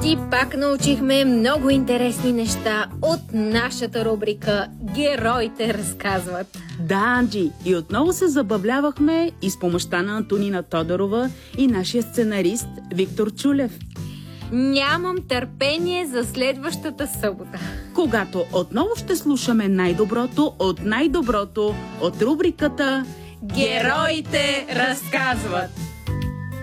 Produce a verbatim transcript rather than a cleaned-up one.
И пак научихме много интересни неща от нашата рубрика «Героите разказват». Да, Анджи, и отново се забавлявахме и с помощта на Антонина Тодорова и нашия сценарист Виктор Чулев. Нямам търпение за следващата събота, когато отново ще слушаме най-доброто от най-доброто от рубриката «Героите разказват».